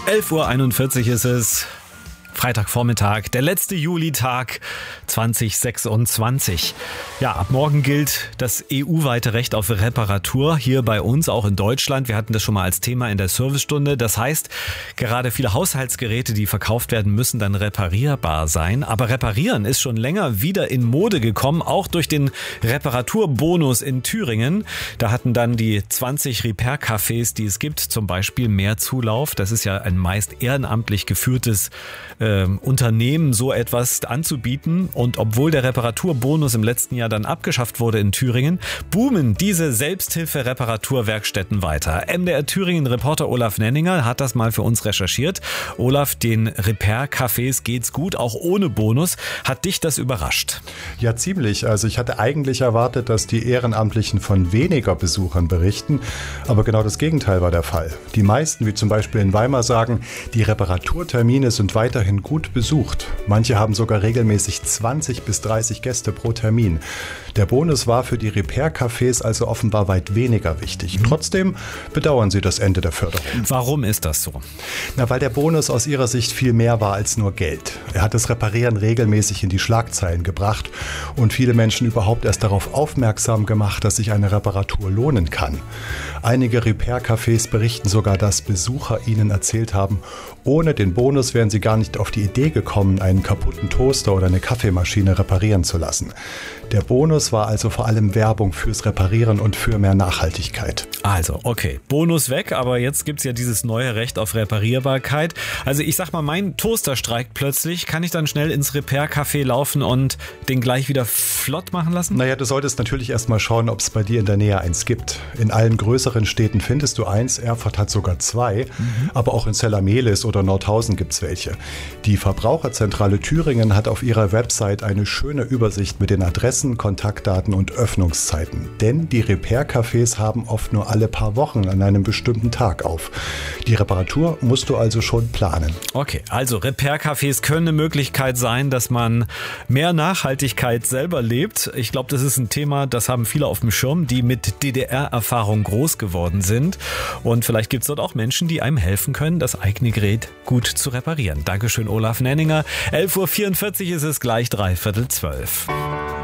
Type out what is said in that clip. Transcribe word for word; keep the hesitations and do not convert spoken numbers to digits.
elf Uhr einundvierzig ist es. Freitagvormittag, der letzte Julitag zwanzig sechsundzwanzig. Ja, ab morgen gilt das E U-weite Recht auf Reparatur hier bei uns, auch in Deutschland. Wir hatten das schon mal als Thema in der Servicestunde. Das heißt, gerade viele Haushaltsgeräte, die verkauft werden, müssen dann reparierbar sein. Aber reparieren ist schon länger wieder in Mode gekommen, auch durch den Reparaturbonus in Thüringen. Da hatten dann die zwanzig Repair-Cafés, die es gibt, zum Beispiel mehr Zulauf. Das ist ja ein meist ehrenamtlich geführtes äh, Unternehmen, so etwas anzubieten. Und obwohl der Reparaturbonus im letzten Jahr dann abgeschafft wurde in Thüringen, boomen diese Selbsthilfe-Reparaturwerkstätten weiter. M D R Thüringen-Reporter Olaf Nenninger hat das mal für uns recherchiert. Olaf, den Repair-Cafés geht's gut, auch ohne Bonus. Hat dich das überrascht? Ja, ziemlich. Also ich hatte eigentlich erwartet, dass die Ehrenamtlichen von weniger Besuchern berichten, aber genau das Gegenteil war der Fall. Die meisten, wie zum Beispiel in Weimar, sagen, die Reparaturtermine sind weiterhin gut besucht. Manche haben sogar regelmäßig zwanzig bis dreißig Gäste pro Termin. Der Bonus war für die Repair-Cafés also offenbar weit weniger wichtig. Mhm. Trotzdem bedauern sie das Ende der Förderung. Warum ist das so? Na, weil der Bonus aus ihrer Sicht viel mehr war als nur Geld. Er hat das Reparieren regelmäßig in die Schlagzeilen gebracht und viele Menschen überhaupt erst darauf aufmerksam gemacht, dass sich eine Reparatur lohnen kann. Einige Repair-Cafés berichten sogar, dass Besucher ihnen erzählt haben, ohne den Bonus wären sie gar nicht auf die Idee gekommen, einen kaputten Toaster oder eine Kaffeemaschine reparieren zu lassen. Der Bonus war also vor allem Werbung fürs Reparieren und für mehr Nachhaltigkeit. Also, okay, Bonus weg, aber jetzt gibt's ja dieses neue Recht auf Reparierbarkeit. Also ich sag mal, mein Toaster streikt plötzlich. Kann ich dann schnell ins Repair-Café laufen und den gleich wieder flott machen lassen? Naja, du solltest natürlich erstmal schauen, ob es bei dir in der Nähe eins gibt. In allen größeren Städten findest du eins, Erfurt hat sogar zwei, mhm. aber auch in Zellamelis oder Nordhausen gibt's welche. Die Verbraucherzentrale Thüringen hat auf ihrer Website eine schöne Übersicht mit den Adressen, Kontaktdaten und Öffnungszeiten. Denn die Repair-Cafés haben oft nur alle paar Wochen an einem bestimmten Tag auf. Die Reparatur musst du also schon planen. Okay, also Repair-Cafés können eine Möglichkeit sein, dass man mehr Nachhaltigkeit selber lebt. Ich glaube, das ist ein Thema, das haben viele auf dem Schirm, die mit D D R-Erfahrung groß geworden sind. Und vielleicht gibt es dort auch Menschen, die einem helfen können, das eigene Gerät gut zu reparieren. Dankeschön, Olaf Nenninger. elf Uhr vierundvierzig ist es, gleich dreiviertel zwölf.